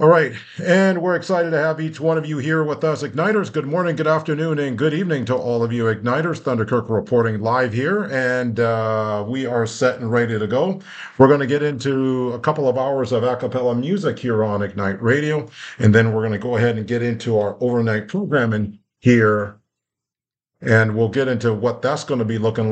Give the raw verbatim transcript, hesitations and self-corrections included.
All right, and we're excited to have each one of you here with us. Igniters, good morning, good afternoon, and good evening to all of you Igniters. Thunder Kirk reporting live here, and uh, we are set and ready to go. We're going to get into a couple of hours of a cappella music here on Ignite Radio, and then we're going to go ahead and get into our overnight programming here, and we'll get into what that's going to be looking like.